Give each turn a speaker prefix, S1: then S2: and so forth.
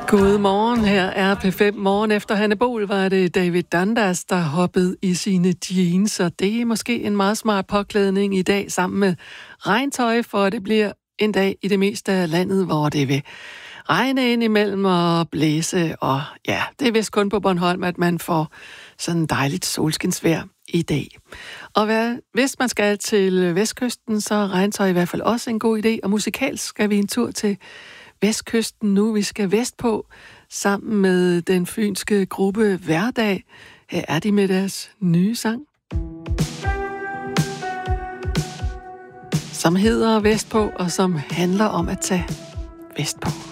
S1: Godmorgen, her er P5 Morgen. Efter Hanne Bol var det David Dundas, der hoppede i sine jeans, og det er måske en meget smart påklædning i dag sammen med regntøj, for det bliver en dag i det meste af landet, hvor det vil regne ind imellem og blæse, og ja, det er vist kun på Bornholm, at man får sådan dejligt solskinsvejr i dag. Og hvis man skal til Vestkysten, så er regntøj i hvert fald også en god idé, og musikalsk skal vi en tur til Vestkysten nu. Vi skal vestpå sammen med den fynske gruppe Hverdag. Her er de med deres nye sang, som hedder Vestpå, og som handler om at tage vestpå.